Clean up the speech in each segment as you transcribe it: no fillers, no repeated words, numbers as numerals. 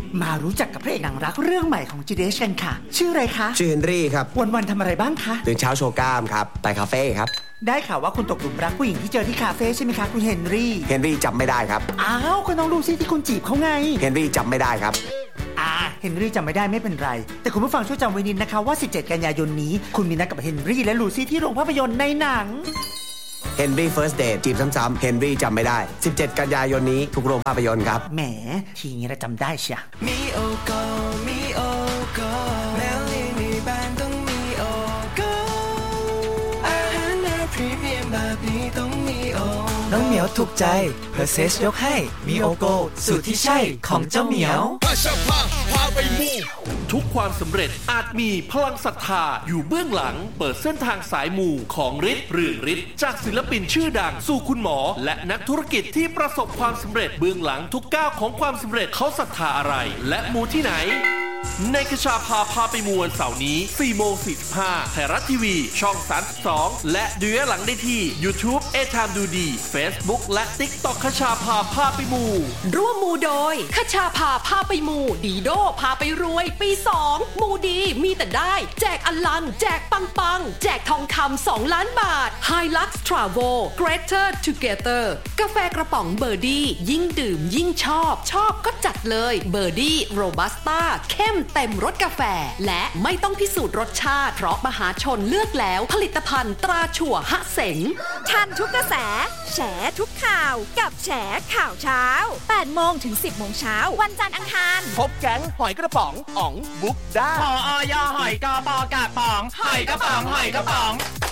มารู้จักกับพระเอกหนังรักเรื่องใหม่ของ GDH กันค่ะชื่ออะไรคะชื่อเฮนรี่ครับวันๆทำอะไรบ้างคะตื่นเช้าโชว์กล้ามครับไปคาเฟ่ครับได้ข่าวว่าคุณตกหลุมรักผู้หญิงที่เจอที่คาเฟ่ใช่ไหมคะคุณเฮนรี่จำไม่ได้ครับอ้าวก็น้องลูซี่ที่คุณจีบเขาไงเฮนรี่จำไม่ได้ครับเฮนรี่จำไม่ได้ไม่เป็นไรแต่คุณผู้ฟังช่วยจำไว้นิดนะคะว่า17กันยายนนี้คุณมีนัดกับเฮนรี่และลูซี่ที่โรงภาพยนตร์ในหนังเฮนรี่เฟิร์สเดทจีบซ้ำๆเฮนรี่จำไม่ได้17กันยายนนี้ทุกโรงภาพยนตร์ครับแหมทีนี้เราจำได้เชียมีโอโกมีโอโกแมวลี่มีแบนต้องมีโอโกอาหารแนวพรีเมียมแบบนี้ต้องมีโอน้องเหมียวถูกใจเพอร์เซสยกให้มีโอโกสูตรที่ใช่ของเจ้าเหมียวทุกความสำเร็จอาจมีพลังศรัทธาอยู่เบื้องหลังเปิดเส้นทางสายมูของฤทธิ์เรืองฤทธิ์จากศิลปินชื่อดังสู่คุณหมอและนักธุรกิจที่ประสบความสำเร็จเบื้องหลังทุกก้าวของความสำเร็จเขาศรัทธาอะไรและมูที่ไหนในคชาพาไปมูวันเสาร์นี้ 4:45 ไทยรัฐทีวีช่อง32และดูย้อนหลังได้ที่ YouTube A Time ดูดี Facebook และ TikTok คชาพาไปมูร่วมมูโดยคชาพาไปมูดีโดพาไปรวยปี2มูดีมีแต่ได้แจกอลังแจกปังแจกทองคำ2 ล้านบาท Hilux Travel Greater Together กาแฟกระป๋องเบอร์ดี้ยิ่งดื่มยิ่งชอบก็จัดเลยเบอร์ดี้โรบัสต้าเข้มเต็มรสกาแฟและไม่ต้องพิสูจน์รสชาติเพราะมหาชนเลือกแล้วผลิตภัณฑ์ตราถั่วหะเสงทันทุกกระแสแฉทุกข่าวกับแฉข่าวเช้า 8 โมงถึง 10 โมงเช้าวันจันทร์อังคารพบแก๊งหอยกระป๋องอ๋องบุ๊กได้พออยหอยกระป๋องกระป๋องหอยกระป๋อง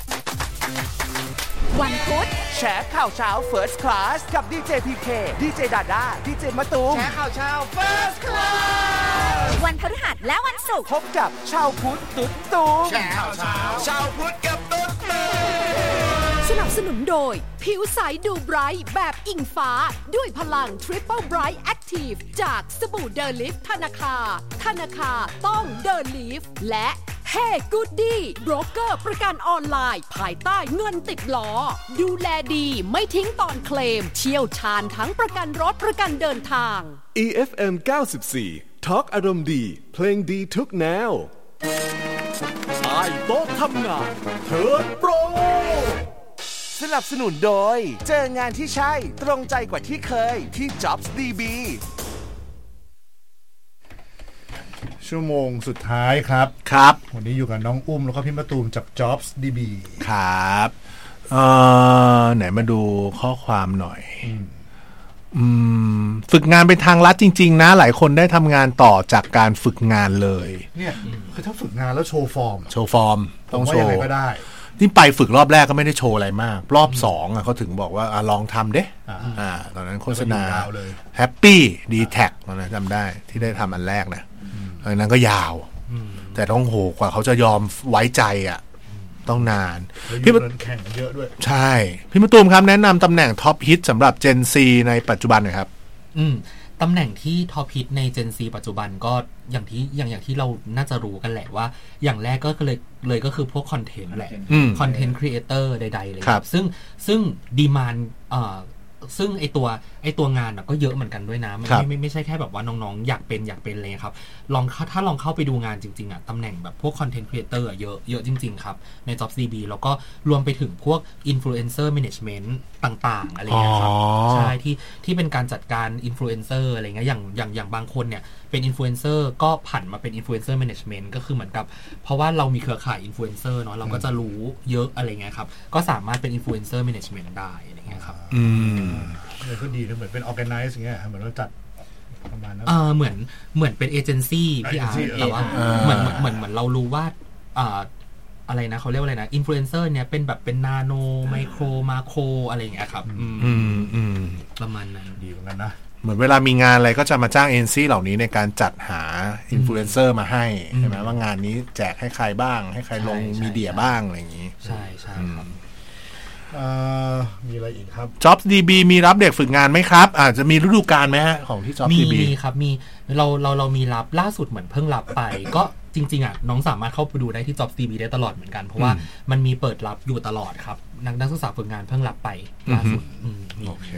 วันพุธแฉข่าวเช้า First Class กับดีเจพีเคดีเจดาด้าดีเจมะตูมแฉข่าวเช้า First Class วันพฤหัสและวันศุกร์พบกับชาวพุทธตุ๊ดตูมแฉข่าวเช้าชาวพุทธกับตุ๊ดตูมสนับสนุนโดยผิวใสดูไบรท์แบบอิงฟ้าด้วยพลัง Triple Bright Active จากสบู่เดอลิฟธนาคารต้องเดอลิฟและHey Goody โบรกเกอร์ประกันออนไลน์ภายใต้เงินติดล้อดูแลดีไม่ทิ้งตอนเคลมเชี่ยวชาญทั้งประกันรถประกันเดินทาง EFM 94 Talk อารมณ์ดีเพลงดีทุกแนวใต้โต๊ะทำงานเทิร์นโปรสนับสนุนโดยเจองานที่ใช่ตรงใจกว่าที่เคยที่ Jobs DB ชั่วโมงสุดท้ายครับวันนี้อยู่กับน้องอุ้มแล้วก็พี่มะตูมจาก Jobs DB ครับไหนมาดูข้อความหน่อยฝึกงานเป็นทางลัดจริงๆนะหลายคนได้ทำงานต่อจากการฝึกงานเลยเนี่ยคือถ้าฝึกงานแล้วโชว์ฟอร์มต้องโชว์ก็ได้นี่ไปฝึกรอบแรกก็ไม่ได้โชว์อะไรมากรอบ2เขาถึงบอกว่าลองทำเด้ตอนนั้นโฆษณาแฮปปี้ดีแท็กตอนนั้นจำได้ที่ได้ทำอันแรกนะอันนั้นก็ยาวแต่ต้องโหกว่าเขาจะยอมไว้ใจต้องนานพี่มาแข่งเยอะด้วยใช่พี่มาตูมครับแนะนำตำแหน่งท็อปฮิตสำหรับ Gen Z ในปัจจุบันหน่อยครับตำแหน่งที่ท็อปฮิตใน Gen Z ปัจจุบันก็อย่างที่เราน่าจะรู้กันแหละว่าอย่างแรกก็เลยก็คือพวกคอนเทนต์แหละคอนเทนต์ครีเอเตอร์ใดๆเลยซึ่งดีมานซึ่งไอตัวงานก็เยอะเหมือนกันด้วยนะไม่ใช่แค่แบบว่าน้องๆอยากเป็นเลยครับถ้าลองเข้าไปดูงานจริงๆตำแหน่งแบบพวกคอนเทนต์ครีเอเตอร์เยอะจริงๆครับใน Jobs DB แล้วก็รวมไปถึงพวก Influencer Management ต่างๆอะไรเงี้ยครับใช่ที่เป็นการจัดการ Influencer อะไรเงี้ยอย่างบางคนเนี่ยเป็น Influencer ก็ผันมาเป็น Influencer Management ก็คือเหมือนกับเพราะว่าเรามีเครือข่าย Influencer เนาะเราก็จะรู้เยอะอะไรเงี้ยครับก็สามารถเป็น Influencer Management ได้ครับก็ดีนะเหมือนเป็น organize อย่างเงี้ยเหมือนเราจัดประมาณนั้นเหมือนเป็นเอเจนซี่พี่อาร์แต่ว่าเหมือนเรารู้ว่าอะไรนะเขาเรียกว่าอะไรนะอินฟลูเอนเซอร์เนี่ยเป็นแบบเป็นนาโนไมโครมาโครอะไรอย่างเงี้ยครับประมาณนั้นดีเหมือนกันนะเหมือนเวลามีงานอะไรก็จะมาจ้างเอเจนซี่เหล่านี้ในการจัดหาอินฟลูเอนเซอร์มาให้ใช่ไหมว่างานนี้แจกให้ใครบ้างให้ใครลงมีเดียบ้างอะไรอย่างงี้ใช่ครับมีอะไรอีกครับ Jobs DB มีรับเด็กฝึกงานไหมครับอาจจะมีฤดูกาลไหมฮะของที่ Jobs DB มีครับมีเรามีรับล่าสุดเหมือนเพิ่งรับไปก็จริงๆน้องสามารถเข้าไปดูได้ที่ Jobs DB ได้ตลอดเหมือนกันเพราะว่ามันมีเปิดรับอยู่ตลอดครับนักศึกษาฝึกงานเพิ่งรับไปล่าสุดโอเค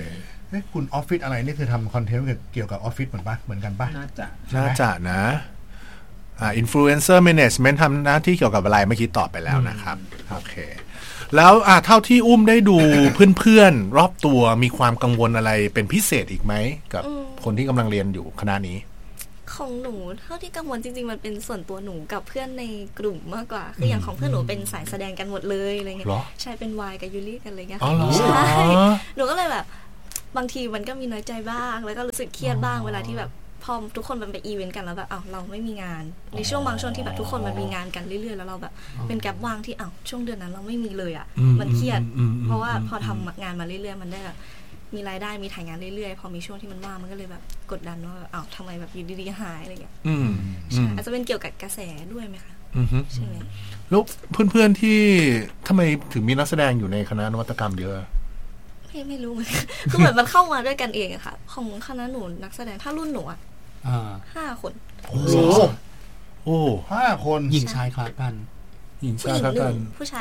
คุณออฟฟิศอะไรนี่คือทำคอนเทนต์เกี่ยวกับออฟฟิศเหมือนกันปะน่าจะนะinfluencer management ทำหน้าที่เกี่ยวกับอะไรเมื่อกี้ตอบไปแล้วนะครับโอเคแล้วเท่าที่อุ้มได้ดูเพื่อนๆรอบตัวมีความกังวลอะไรเป็นพิเศษอีกไหมกับคนที่กำลังเรียนอยู่คณะนี้ของหนูเท่าที่กังวลจริงๆมันเป็นส่วนตัวหนูกับเพื่อนในกลุ่มมากกว่าคืออย่างของเพื่อนหนูเป็นสายแสดงกันหมดเลยอะไรเงี้ยใช่เป็นวายกับยูริกันอะไรเงี้ยใช่หนูก็เลยแบบบางทีมันก็มีน้อยใจบ้างแล้วก็รู้สึกเครียดบ้างเวลาที่แบบพอทุกคนมันไปอีเวนต์กันแล้วแบบเราไม่มีงานในช่วงบางช่วงที่แบบทุกคนมันมีงานกันเรื่อยๆแล้วเราแบบเป็นแกลบว่างที่ช่วงเดือนนั้นเราไม่มีเลยมันเครียดเพราะว่าพอทำงานมาเรื่อยๆมันได้แบบมีรายได้มีถ่ายงานเรื่อยๆพอมีช่วงที่มันว่างมันก็เลยแบบกดดันว่าทำไมแบบอยู่ดีๆหายอะไรอย่างเงี้ยใช่อาจจะเป็นเกี่ยวกับกระแสด้วยไหมคะใช่ไหมแล้วเพื่อนๆที่ทำไมถึงมีนักแสดงอยู่ในคณะนวัตกรรมเยอะไม่รู้เหมือนคือเหมือนมันเข้ามาด้วยกันเองอะค่ะของคณะหนูนักแสดงถ้ารุ่นหนู5 คนโอ้5 คนหญิงชายคลาสกันหญิงชายคลาสกันผู้ชาย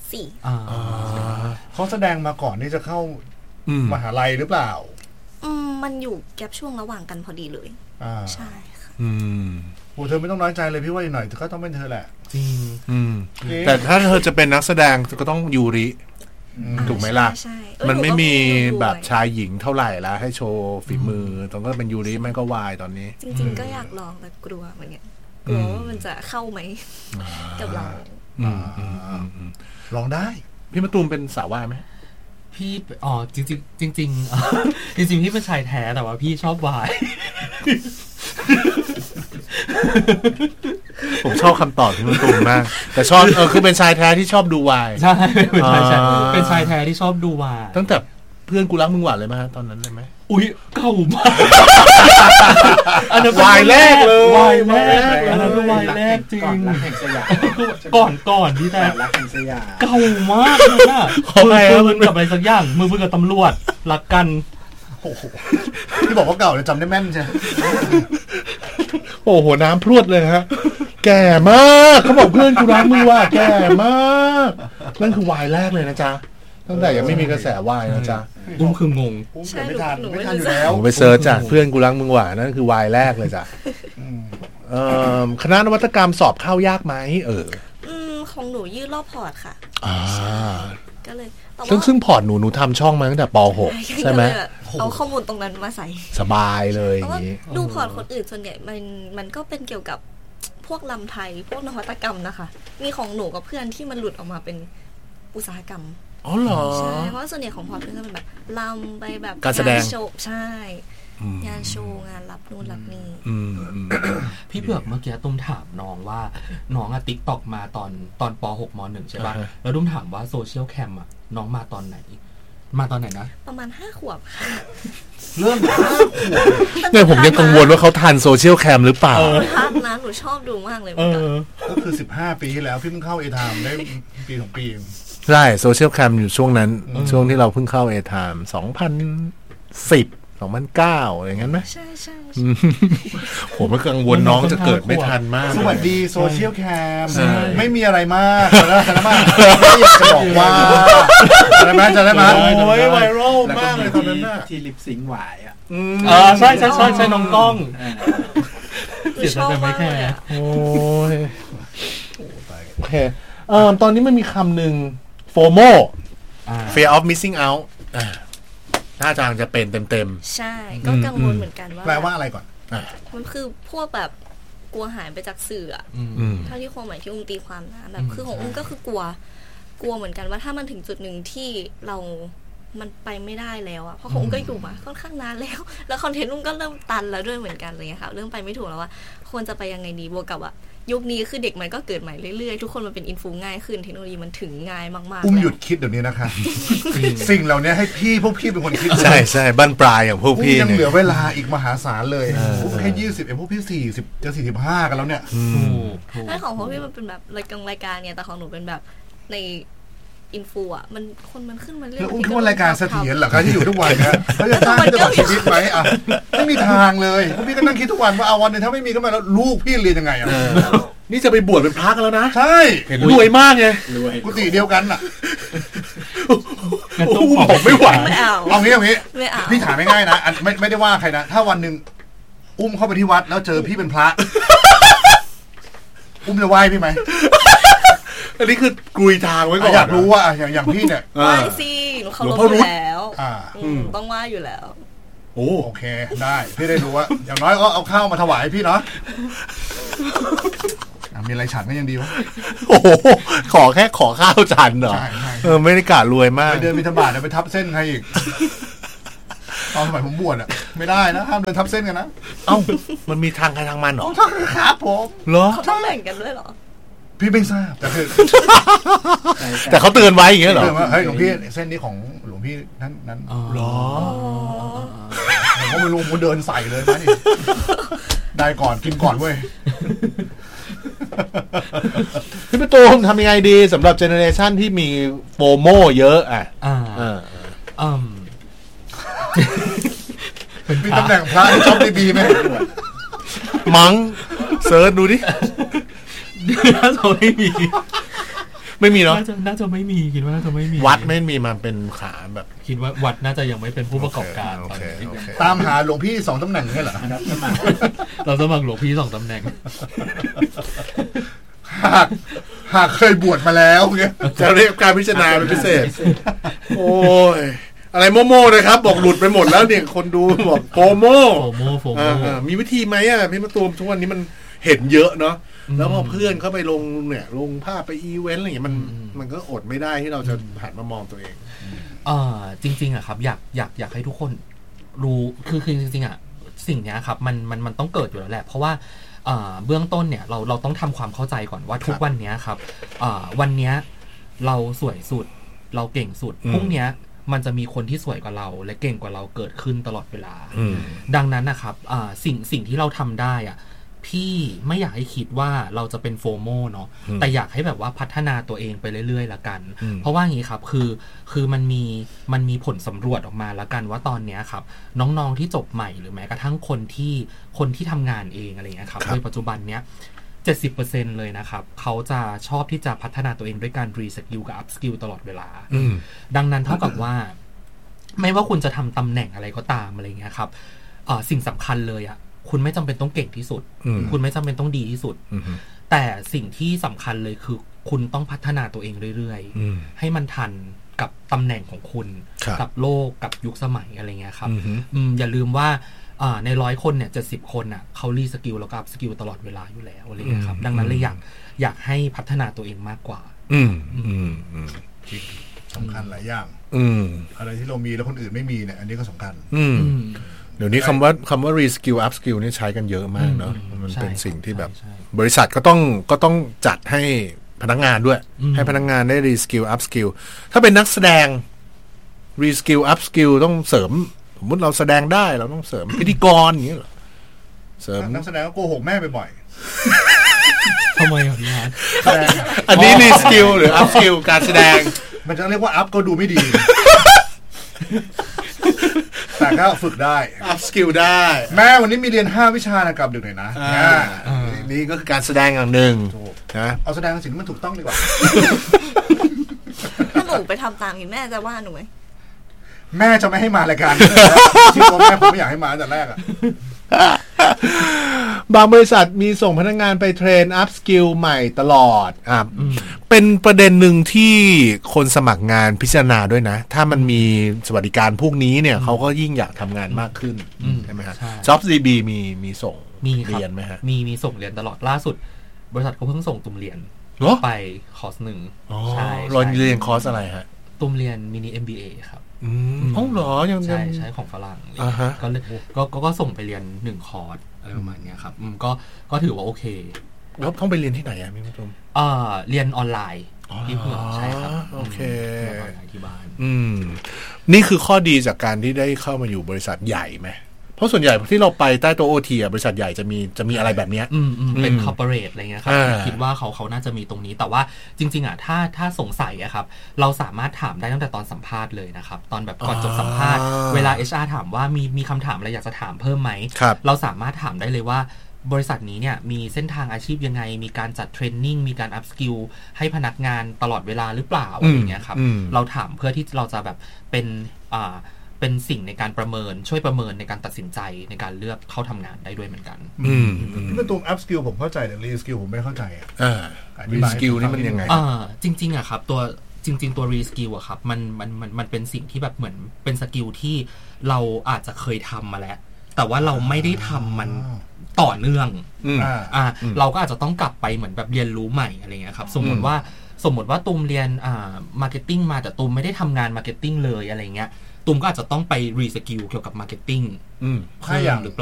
4 เขาแสดงมาก่อนที่จะเข้ามหาลัยหรือเปล่ามันอยู่แกปช่วงระหว่างกันพอดีเลยใช่ค่ะโอ้เธอไม่ต้องน้อยใจเลยพี่ว่าอีกหน่อยก็ต้องเป็นเธอแหละจริงแต่ถ้าเธอจะเป็นนักแสดงก็ต้องยูริถูกไหมล่ะมันไม่มีแบบชายหญิงเท่าไหร่แล้วให้โชว์ฝีมือตอนก็เป็นยูริแม่ก็วายตอนนี้จริงๆก็อยากลองแต่กลัวเหมือนกันกลัวว่ามันจะเข้าไหมกับเราลองได้พี่มะตูมเป็นสาววายไหมพี่จริงจริงจริงพี่เป็นชายแท้แต่ว่าพี่ชอบวายผมชอบคำตอบที่มันตรงมากแต่ชอบคือเป็นชายแท้ที่ชอบดูวายใช่เป็นชายแท้ที่ชอบดูวายตั้งแต่เพื่อนกูรักมึงหวานเลยไหมตอนนั้นเลยไหมอุ้ยเก่ามากอันนั้นวายแรกเลยวายแรกอันนั้นวายแรกจริงก่อนที่แต่รักแห่งสยามเก่ามากเลยนะมือกับอะไรสักอย่างมือกับตำรวจรักกันที่บอกว่าเก่าเลยจำได้แม่นใช่โอ้โหน้ำพรวดเลยฮะแก่มากเขาบอกเพื่อนกูรักมึงว่าแก่มากนั่นคือวายแรกเลยนะจ๊ะตั้งแต่ยังไม่มีกระแสวายนะจ๊ะอุ้มคืองงไม่ทันอยู่แล้วผมไปเซิร์ชจ้ะเพื่อนกูรักมึงว่านั่นคือวายแรกเลยจ้ะคณะนวัตกรรมสอบเข้ายากไหมของหนูยื่นรอบพอร์ตค่ะก็เลยซึ่งพอร์ตหนูทำช่องมาตั้งแต่ป .6 ใช่ไหมเอาข้อมูลตรงนั้นมาใส่สบายเลยอย่างนี้ดูพอร์ตคนอื่นส่วนใหญ่มันก็เป็นเกี่ยวกับพวกลำไทยพวกนวัตกรรมนะคะมีของหนูกับเพื่อนที่มันหลุดออกมาเป็นอุตสาหกรรมอ๋อเหรอใช่เพราะส่วนใหญ่ของพอร์ตเพื่อนก็เป็นแบบลำไปแบบการแสดงโชว์ใช่งานโชว์งานรับนู่นรับนี่พี่เผือกเมื่อกี้ตุ้มถามน้องว่าน้องติ๊กต็อกมาตอนป .6 ม .1 ใช่ป่ะแล้วตุ้มถามว่าโซเชียลแคมน้องมาตอนไหนนะประมาณ5 ขวบค่ะเริ่ม5 ขวบเนี่ยผมยังกังวลว่าเขาทันโซเชียลแคมหรือเปล่าทันนะหนูชอบดูมากเลยก็คือ15 ปีที่แล้วพี่เพิ่งเข้าเอทามได้ปี2 ปีใช่โซเชียลแคมอยู่ช่วงนั้นช่วงที่เราเพิ่งเข้าเอทาม2010 2009อะไรงั้นไหมใช่ใช่ผมก็กังวลน้องจะเกิดไม่ทันมากสวัสดีโซเชียลแคมไม่มีอะไรมากนะไม่อยากจะบอกว่าจะได้ไหมโอ้ยไวรัลมากเลยตอนนั้นน่ะที่ลิปซิงค์หวายใช่น้องกล้องเสียใจไม่แค่โอ้ยโอเคตอนนี้มันมีคำหนึ่ง FOMO Fear of Missing Out ถ้าจางจะเป็นเต็มๆใช่ก็กังวลเหมือนกันว่าแปลว่าอะไรก่อนมันคือพวกแบบกลัวหายไปจากสื่อเท่าที่ความหมายที่อุ้มตีความนะแบบคือของอุ้มก็คือกลัวเหมือนกันว่าถ้ามันถึงจุดหนึ่งที่มันไปไม่ได้แล้วอะเพราะของอุ้มก็อยู่มาค่อนข้างนานแล้วคอนเทนต์อุ้มก็เริ่มตันแล้วด้วยเหมือนกันเลยค่ะเริ่มไปไม่ถูกแล้วว่าควรจะไปยังไงดีบวกกับว่ายุคนี้คือเด็กมันก็เกิดใหม่เรื่อยๆทุกคนมันเป็นอินฟูง่ายขึ้นเทคโนโลยีมันถึงง่ายมากๆอุ้มหยุดคิดเดี๋ยวนี้นะคะสิ่งเหล่านี้ให้พวกพี่เป็นคนคิดใช่บั้นปลายอย่างพวกพี่ยังเหลือเวลาอีกมหาศาลเลยพวกแค่20เองพวกพี่40จะ45กันแล้วเนี่ยถ้าของพวกพี่มันเป็นแบบรายการเนี่ยแต่ของหนูเป็นแบบในอินฟูอ่ะมันคนมันขึ้นมาเรื่อยๆแล้วอุ้มคิดว่ารายการเสถียรเหรอคะที่อยู่ทุกวันนะเขาจะสร้างจะแบบชีวิตไหมอ่ะไม่มีทางเลยพวกพี่ก็นั่งคิดทุกวันว่าเอาวันนึงถ้าไม่มีก็มาแล้วลูกพี่เรียนยังไงอ่ะนี่จะไปบวชเป็นพระกันแล้วนะใช่รวยมากไงกุฏิเดียวกันอ่ะผมไม่ไหวไม่เอาเอางี้ไม่เอาพี่ถามง่ายๆนะไม่ได้ว่าใครนะถ้าวันหนึ่งอุ้มเข้าไปที่วัดแล้วเจอพี่เป็นพระ อุ้มจะไหว้พี่ไหมอันนี้คือกลุยทางไว้ก่อนอยากรู้ว่าอย่างพี่เนี่ยไหว้สิหนูเคารพอยู่แล้วต้องไหว้อยู่แล้วโอเคได้พี่ได้รู้ว่าอย่างน้อยก็เอาข้าวมาถวายพี่เนาะมีอะไรฉันก็ยังดีวะโอ้ขอข้าวฉันเหรอไม่ได้กะรวยมากไปเดินบิณฑบาตไปทับเส้นใครอีกตอนสมัยผมบวชอ่ะไม่ได้นะห้ามเดินทับเส้นกันนะมันมีทางใครทางมันเหรอครับผมเหรอเขาต้องแบ่งกันด้วยเหรอพี่ไม่ทราบแต่เขาเตือนไว้อย่างเงี้ยเหรอเฮ้ยหลวงพี่เส้นนี้ของหลวงพี่นั้นเหรอผมก็ไม่รู้ผมเดินใส่เลยนะนี่ได้ก่อนกินก่อนเว้ยพี่ประตูทำยังไงดีสำหรับเจเนอเรชันที่มีโฟโมเยอะมีตำแหน่งพระที่ชอบดีไหมมั้งเซิร์ชดูดิน่าจะไม่มีเนาะน่าจะไม่มีคิดว่าน่าจะไม่มีวัดไม่มีมันเป็นขาแบบคิดว่าวัดน่าจะยังไม่เป็นผู้ประกอบการตามหาหลวงพี่2ตำแหน่งนี่เหรอเราสมัครหลวงพี่2ตำแหน่งหากเคยบวชมาแล้วเงี้ยจะเรียกการพิจารณาเป็นพิเศษโอ้ยอะไรโมโม่นะครับบอกหลุดไปหมดแล้วเนี่ยคนดูบอกโฟโม่มีวิธีไหมพี่มาตูมทุกวันนี้มันเห็นเยอะเนาะแล้วพอเพื่อนเข้าไปลงภาพไปอีเวนต์อะไรอย่างเงี้ยมันก็อดไม่ได้ที่เราจะหันมามองตัวเองจริงๆอะครับอยากให้ทุกคนรู้คือจริงๆอะสิ่งนี้ครับมันต้องเกิดอยู่แล้วแหละเพราะว่าเบื้องต้นเนี่ยเราต้องทำความเข้าใจก่อนว่าทุกวันนี้ครับวันนี้เราสวยสุดเราเก่งสุดพรุ่งนี้มันจะมีคนที่สวยกว่าเราและเก่งกว่าเราเกิดขึ้นตลอดเวลาดังนั้นนะครับสิ่งที่เราทำได้อะพี่ไม่อยากให้คิดว่าเราจะเป็นโฟโมเนาะแต่อยากให้แบบว่าพัฒนาตัวเองไปเรื่อยๆละกันเพราะว่าอย่างนี้ครับคือมันมีผลสำรวจออกมาละกันว่าตอนนี้ครับน้องๆที่จบใหม่หรือแม้กระทั่งคนที่ทำงานเองอะไรเงี้ยครับโดยปัจจุบันเนี้ย 70% เลยนะครับเขาจะชอบที่จะพัฒนาตัวเองด้วยการรีสกิลกับอัพสกิลตลอดเวลาดังนั้นเท่ากับว่าไม่ว่าคุณจะทำตำแหน่งอะไรก็ตามอะไรเงี้ยครับสิ่งสำคัญเลยอะคุณไม่จำเป็นต้องเก่งที่สุดคุณไม่จำเป็นต้องดีที่สุดแต่สิ่งที่สำคัญเลยคือคุณต้องพัฒนาตัวเองเรื่อยๆให้มันทันกับตำแหน่งของคุณกับโลกกับยุคสมัยอะไรเงี้ยครับอย่าลืมว่าใน100 คนเนี่ย70 คนอ่ะเขารีสกิลแล้วก็อัพสกิลตลอดเวลาอยู่แล้วอะไรเงี้ยครับดังนั้นเลยอยากให้พัฒนาตัวเองมากกว่าสำคัญหลายอย่างอะไรที่เรามีแล้วคนอื่นไม่มีเนี่ยอันนี้ก็สำคัญเดี๋ยวนี้คำว่า reskill up skill นี่ใช้กันเยอะมากเนาะมันเป็นสิ่งที่แบบบริษัทก็ต้องจัดให้พนักงานด้วยให้พนักงานได้ reskill up skill ถ้าเป็นนักแสดง reskill up skill ต้องเสริมสมมติเราแสดงได้เราต้องเสริมพิธีกรอย่างนี้เหรอเสริมนักแสดงก็โกหกแม่บ่อยทำไมอ่ะพี่ฮะอันนี้ reskill หรือ up skill การแสดงมันจะเรียกว่า up ก็ดูไม่ดีแต่ก็ฝึกได้ up skill ได้แม่วันนี้มีเรียน5 วิชานะกับดึกหน่อยนะนี่ก็คือการแสดงอย่างหนึ่งนะเอาแสดงสิ่งที่มันถูกต้องดีกว่าถ้าหนูไปทำตามอีกแม่จะว่าหนูไหมแม่จะไม่ให้มารายการที่ว่าแม่ผมไม่อยากให้มาตั้งแต่แรกอ่ะบางบริษัทมีส่งพนักงานไปเทรนอัพสกิลใหม่ตลอดเป็นประเด็นหนึ่งที่คนสมัครงานพิจารณาด้วยนะถ้ามันมีสวัสดิการพวกนี้เนี่ยเขาก็ยิ่งอยากทำงานมากขึ้นใช่ไหมครับ JobsDB มีส่งเรียนไหมฮะมีส่งเรียนตลอดล่าสุดบริษัทก็เพิ่งส่งตุ่มเรียนไปคอร์สหนึ่งใช่เรียนคอร์สอะไรฮะตุ่มเรียนมินิ MBA ครับเหรอยังใช่ของฝรั่งก็ส่งไปเรียน1 คอร์สอะไรประมาณนี้ครับก็ถือว่าโอเคแล้วต้องไปเรียนที่ไหนอ่ะพี่ผู้ชมเรียนออนไลน์ที่เพื่อนใช่ครับโอเคที่บ้านนี่คือข้อดีจากการที่ได้เข้ามาอยู่บริษัทใหญ่ไหมเพราะส่วนใหญ่ที่เราไปใต้ตัว OT บริษัทใหญ่จะมีอะไรแบบนี้เป็นคอร์ปอเรทอะไรเงี้ยครับคิดว่าเขาน่าจะมีตรงนี้แต่ว่าจริงๆอ่ะถ้าสงสัยอะครับเราสามารถถามได้ตั้งแต่ตอนสัมภาษณ์เลยนะครับตอนแบบก่อนจบสัมภาษณ์เวลา HR ถามว่ามีคำถามอะไรอยากจะถามเพิ่มไหมเราสามารถถามได้เลยว่าบริษัทนี้เนี่ยมีเส้นทางอาชีพยังไงมีการจัดเทรนนิ่งมีการอัพสกิลให้พนักงานตลอดเวลาหรือเปล่าอะไรอย่างเงี้ยครับเราถามเพื่อที่เราจะแบบเป็นสิ่งในการประเมินช่วยประเมินในการตัดสินใจในการเลือกเข้าทำงานได้ด้วยเหมือนกันที่เป็นตัว up skill ผมเข้าใจแต่ re skill ผมไม่เข้าใจ re skill นี่มันยังไงจริงๆอะครับตัวจริงๆตัว re skill อะครับมันเป็นสิ่งที่แบบเหมือนเป็นสกิลที่เราอาจจะเคยทำมาแล้วแต่ว่าเราไม่ได้ทำมันต่อเนื่องเราก็อาจจะต้องกลับไปเหมือนแบบเรียนรู้ใหม่อะไรเงี้ยครับสมมติว่าตูมเรียนมาร์เก็ตติ้งมาแต่ตูมไม่ได้ทำงานมาร์เก็ตติ้งเลยอะไรเงี้ยตูมก็อาจจะต้องไปรีสกิลเกี่ยวกับมาร์เก็ตติ้งถ้าอย่าง